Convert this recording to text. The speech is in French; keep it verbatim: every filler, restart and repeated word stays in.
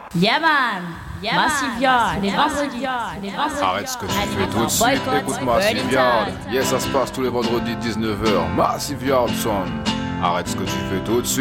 Yeah man, yeah Massive Yard, les vendredis, les vendredis. Arrête ce que tu fais tout de suite, écoute Massive Yard. Yes, ça se passe tous les vendredis dix-neuf heures. Massive Yard, son. Arrête ce que tu fais tout de suite.